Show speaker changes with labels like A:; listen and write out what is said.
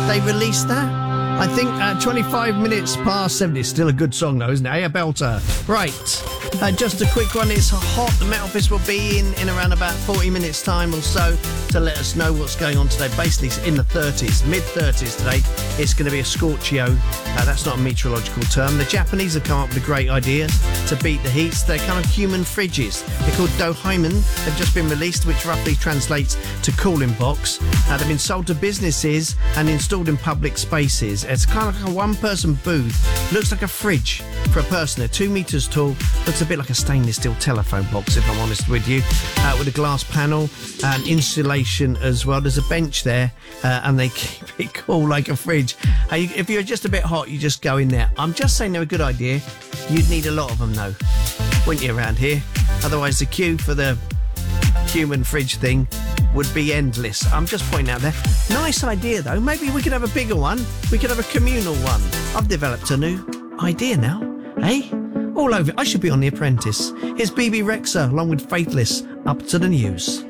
A: they released that. I think 25 minutes past 7. It's still a good song though, isn't it? Hey, a belter. Right. Just a quick one. It's hot. The Met Office will be in around about 40 minutes time or so to let us know what's going on today. Basically, it's in the 30s, mid-30s today. It's going to be a scorchio. That's not a meteorological term. The Japanese have come up with a great idea to beat the heats. They're kind of human fridges. They're called Dohaiman. They've just been released, which roughly translates to cooling box. They've been sold to businesses and installed in public spaces. It's kind of like a one-person booth. Looks like a fridge for a person. They're 2 meters tall. Looks a bit like a stainless steel telephone box, if I'm honest with you, with a glass panel and insulation as well. There's a bench there, and they keep it cool like a fridge. If you're just a bit hot, you just go in there. I'm just saying they're a good idea. You'd need a lot of them, though, wouldn't you, around here? Otherwise, the queue for the human fridge thing would be endless. I'm just pointing out there. Nice idea, though. Maybe we could have a bigger one. We could have a communal one. I've developed a new idea now. Hey? All over. I should be on The Apprentice. Here's BB Rexha along with Faithless. Up to the news.